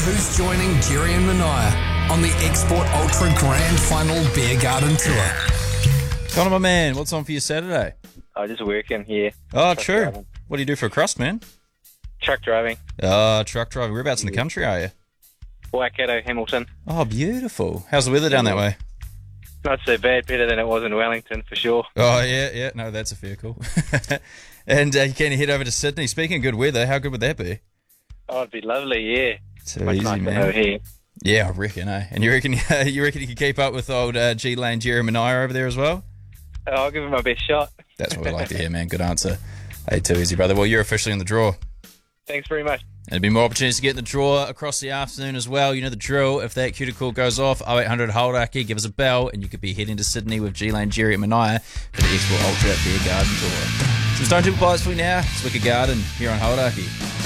who's joining Jerry and Mania on the Export Ultra Grand Final Beer Garden Tour. Connor, my man, what's on for you Saturday? Just working here. Oh, Truck true. driving. What do you do for a crust, man? Truck driving. Truck driving. Whereabouts in the country are you? Waikato, Hamilton. Oh, beautiful. How's the weather down that way? Not so bad, better than it was in Wellington for sure. Oh, yeah. No, that's a fair call. And you can head over to Sydney. Speaking of good weather, how good would that be? Oh, it'd be lovely, yeah. Too Much easy, nicer man. over here. Yeah, I reckon, eh? And you reckon you can keep up with old G-Lane Jerry Mania over there as well? I'll give it my best shot. That's what we like to hear, man. Good answer. Hey, too easy, brother. Well, you're officially in the draw. Thanks very much. There'll be more opportunities to get in the draw across the afternoon as well. You know the drill. If that cuticle goes off, 0800 Hauraki, give us a bell, and you could be heading to Sydney with G-Lane Jerry at Mania for the Export Ultra Beer Garden Tour. Some Stone Temple Pilots for you now. It's Wicked Garden here on Hauraki.